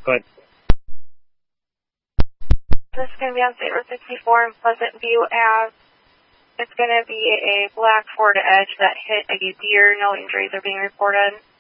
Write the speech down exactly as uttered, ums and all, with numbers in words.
Good. This is going to be on State Road sixty-four in Pleasant View Ave. It's going to be a black Ford Edge that hit a deer. No injuries are being reported.